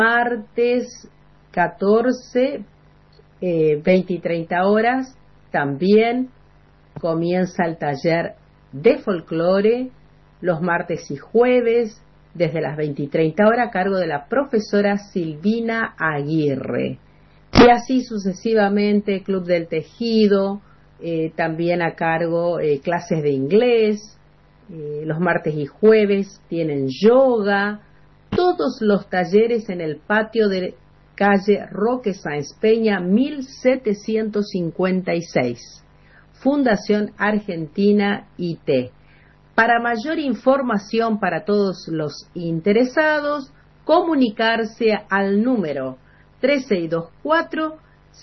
martes 14, 20 y 30 horas, también comienza el taller de folclore, los martes y jueves, desde las 20 y 30 horas, a cargo de la profesora Silvina Aguirre. Y así sucesivamente, Club del Tejido, también a cargo clases de inglés, los martes y jueves tienen yoga, todos los talleres en el patio de calle Roque Sáenz Peña 1756, Fundación Argentina IT. Para mayor información para todos los interesados, comunicarse al número 3624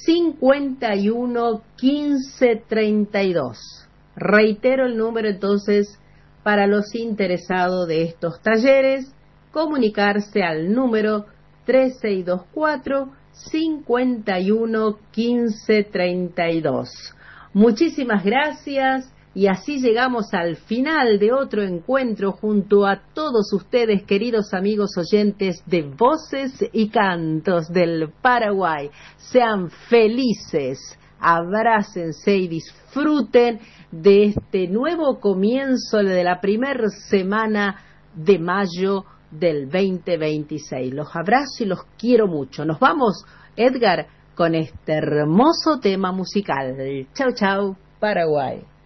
51 15 32. Reitero el número entonces para los interesados de estos talleres, comunicarse al número 3624 51 15 32. Muchísimas gracias. Y así llegamos al final de otro encuentro junto a todos ustedes, queridos amigos oyentes de Voces y Cantos del Paraguay. Sean felices, abrácense y disfruten de este nuevo comienzo de la primera semana de mayo del 2026. Los abrazo y los quiero mucho. Nos vamos, Edgar, con este hermoso tema musical. Chau, chau, Paraguay.